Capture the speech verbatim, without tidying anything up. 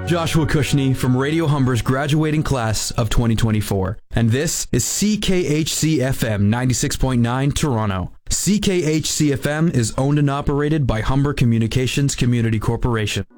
Joshua Cushney from Radio Humber's graduating class of twenty twenty-four. And this is C K H C F M ninety-six point nine Toronto. C K H C F M is owned and operated by Humber Communications Community Corporation.